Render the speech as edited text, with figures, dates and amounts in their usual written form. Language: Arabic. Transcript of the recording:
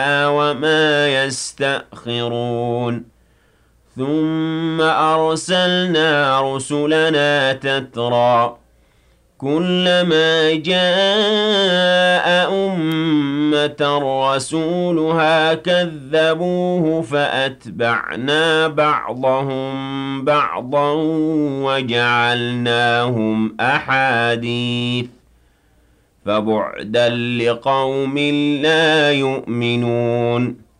وما يستأخرون ثم أرسلنا رسلنا تترى كلما جاء أمة رسولها كذبوه فأتبعنا بعضهم بعضا وجعلناهم أحاديث فبعدا لقوم لا يؤمنون